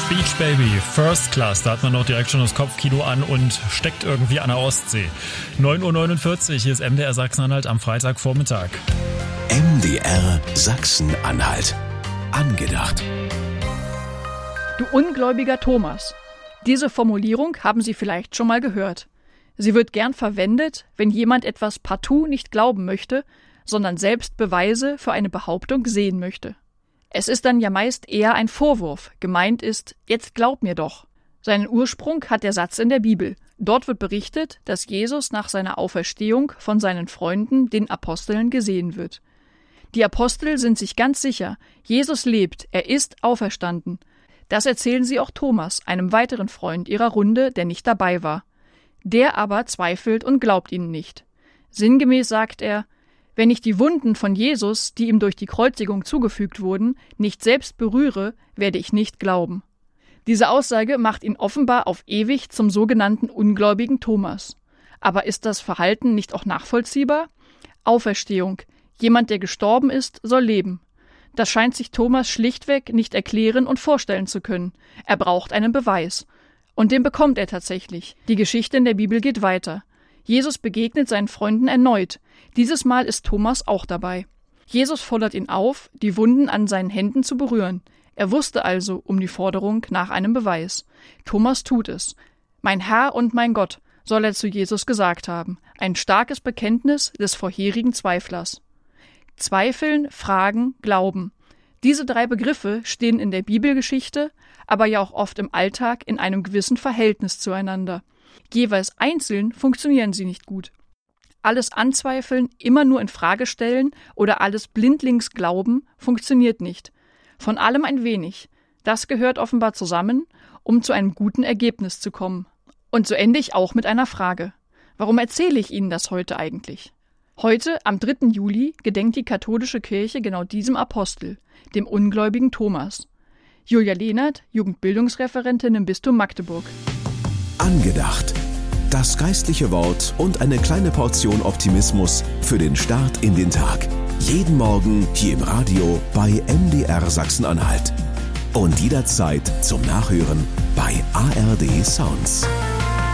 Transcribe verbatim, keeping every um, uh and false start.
Beach Baby, First Class, da hat man doch direkt schon das Kopfkino an und steckt irgendwie an der Ostsee. neun Uhr neunundvierzig, hier ist M D R Sachsen-Anhalt am Freitagvormittag. M D R Sachsen-Anhalt. Angedacht. Du ungläubiger Thomas. Diese Formulierung haben Sie vielleicht schon mal gehört. Sie wird gern verwendet, wenn jemand etwas partout nicht glauben möchte, sondern selbst Beweise für eine Behauptung sehen möchte. Es ist dann ja meist eher ein Vorwurf. Gemeint ist, jetzt glaub mir doch. Seinen Ursprung hat der Satz in der Bibel. Dort wird berichtet, dass Jesus nach seiner Auferstehung von seinen Freunden, den Aposteln, gesehen wird. Die Apostel sind sich ganz sicher, Jesus lebt, er ist auferstanden. Das erzählen sie auch Thomas, einem weiteren Freund ihrer Runde, der nicht dabei war. Der aber zweifelt und glaubt ihnen nicht. Sinngemäß sagt er: Wenn ich die Wunden von Jesus, die ihm durch die Kreuzigung zugefügt wurden, nicht selbst berühre, werde ich nicht glauben. Diese Aussage macht ihn offenbar auf ewig zum sogenannten ungläubigen Thomas. Aber ist das Verhalten nicht auch nachvollziehbar? Auferstehung. Jemand, der gestorben ist, soll leben. Das scheint sich Thomas schlichtweg nicht erklären und vorstellen zu können. Er braucht einen Beweis. Und den bekommt er tatsächlich. Die Geschichte in der Bibel geht weiter. Jesus begegnet seinen Freunden erneut. Dieses Mal ist Thomas auch dabei. Jesus fordert ihn auf, die Wunden an seinen Händen zu berühren. Er wusste also um die Forderung nach einem Beweis. Thomas tut es. Mein Herr und mein Gott, soll er zu Jesus gesagt haben. Ein starkes Bekenntnis des vorherigen Zweiflers. Zweifeln, Fragen, Glauben. Diese drei Begriffe stehen in der Bibelgeschichte, aber ja auch oft im Alltag in einem gewissen Verhältnis zueinander. Jeweils einzeln funktionieren sie nicht gut. Alles anzweifeln, immer nur in Frage stellen oder alles blindlings glauben, funktioniert nicht. Von allem ein wenig. Das gehört offenbar zusammen, um zu einem guten Ergebnis zu kommen. Und so ende ich auch mit einer Frage. Warum erzähle ich Ihnen das heute eigentlich? Heute, am dritten Juli, gedenkt die katholische Kirche genau diesem Apostel, dem ungläubigen Thomas. Julia Lehnert, Jugendbildungsreferentin im Bistum Magdeburg. Angedacht. Das geistliche Wort und eine kleine Portion Optimismus für den Start in den Tag. Jeden Morgen hier im Radio bei M D R Sachsen-Anhalt. Und jederzeit zum Nachhören bei A R D Sounds.